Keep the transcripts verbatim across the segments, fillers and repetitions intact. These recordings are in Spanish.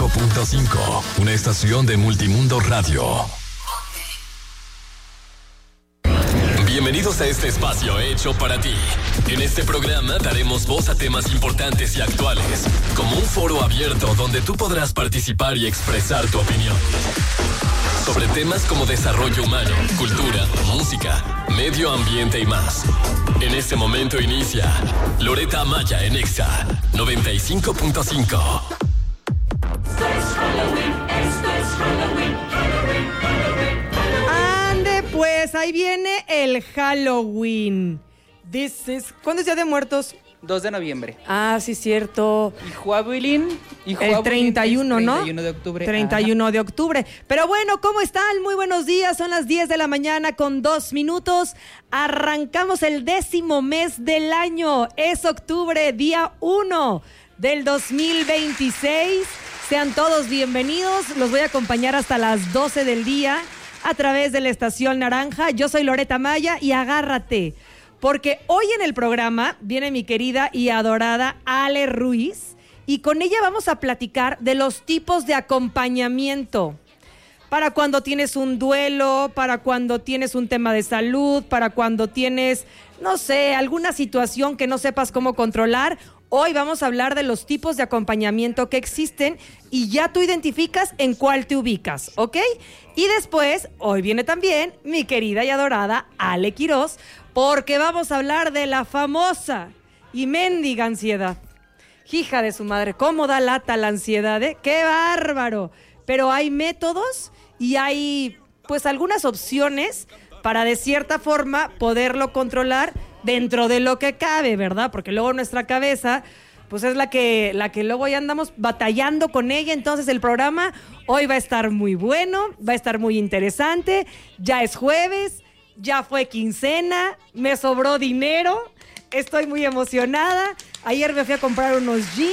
cinco punto cinco, una estación de Multimundo Radio. Bienvenidos a este espacio hecho para ti. En este programa daremos voz a temas importantes y actuales, como un foro abierto donde tú podrás participar y expresar tu opinión. Sobre temas como desarrollo humano, cultura, música, medio ambiente y más. En este momento inicia Loreta Amaya en Exa noventa y cinco punto cinco. Esto es Halloween, esto es Halloween, Halloween, Halloween, Halloween. Ande, pues ahí viene el Halloween. This is... ¿Cuándo es Día de Muertos? dos de noviembre. Ah, sí, cierto. Y Juabuilín. Y El treinta y uno, ¿no? treinta y uno de octubre. treinta y uno de octubre. Pero bueno, ¿cómo están? Muy buenos días. Son las diez de la mañana con dos minutos. Arrancamos el décimo mes del año. Es octubre, día uno del dos mil veintiséis. Sean todos bienvenidos. Los voy a acompañar hasta las doce del día a través de la Estación Naranja. Yo soy Loreta Amaya y agárrate, porque hoy en el programa viene mi querida y adorada Ale Ruiz y con ella vamos a platicar de los tipos de acompañamiento. Para cuando tienes un duelo, para cuando tienes un tema de salud, para cuando tienes, no sé, alguna situación que no sepas cómo controlar. Hoy vamos a hablar de los tipos de acompañamiento que existen y ya tú identificas en cuál te ubicas, ¿ok? Y después, hoy viene también mi querida y adorada Ale Quiroz, porque vamos a hablar de la famosa y mendiga ansiedad. Hija de su madre, ¿cómo da lata la ansiedad, eh? ¡Qué bárbaro! Pero hay métodos y hay, pues, algunas opciones para, de cierta forma, poderlo controlar dentro de lo que cabe, ¿verdad? Porque luego nuestra cabeza, pues, es la que, la que luego ya andamos batallando con ella. Entonces, el programa hoy va a estar muy bueno, va a estar muy interesante. Ya es jueves. Ya fue quincena, me sobró dinero, estoy muy emocionada. Ayer me fui a comprar unos jeans,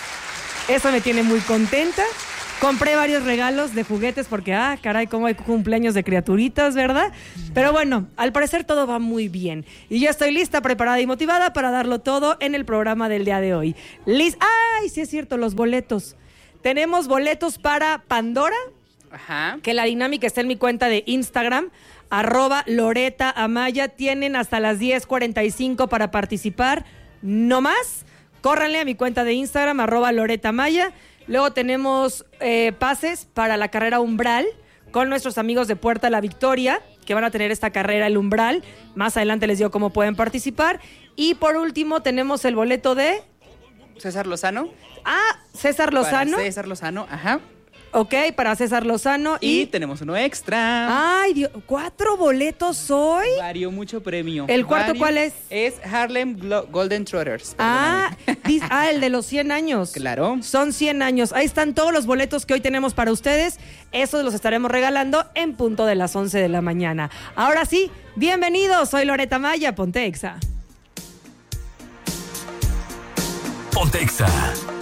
eso me tiene muy contenta. Compré varios regalos de juguetes porque, ah, caray, cómo hay cumpleaños de criaturitas, ¿verdad? Pero bueno, al parecer todo va muy bien. Y yo estoy lista, preparada y motivada para darlo todo en el programa del día de hoy. Liz, ¡ay, sí es cierto, los boletos! Tenemos boletos para Pandora, Ajá. que la dinámica está en mi cuenta de Instagram, arroba Loreta Amaya. Tienen hasta las diez cuarenta y cinco para participar, no más. Córranle a mi cuenta de Instagram, arroba Loreta Amaya. Luego tenemos eh, pases para la carrera Umbral con nuestros amigos de Puerta La Victoria, que van a tener esta carrera, el Umbral. Más adelante les digo cómo pueden participar. Y por último tenemos el boleto de... César Lozano. Ah, César Lozano. Para César Lozano, ajá. Ok, para César Lozano. Y, Y, tenemos uno extra. ay, Dios, ¿cuatro boletos hoy? Varió mucho premio. ¿El cuarto Vario- cuál es? Es Harlem Glo- Golden Trotters. Ah, dis- ah, el de los cien años. Claro. Son cien años. Ahí están todos los boletos que hoy tenemos para ustedes. Esos los estaremos regalando en punto de las once de la mañana. Ahora sí, bienvenidos. Soy Loreta Amaya, ponte Exa. Ponte Exa.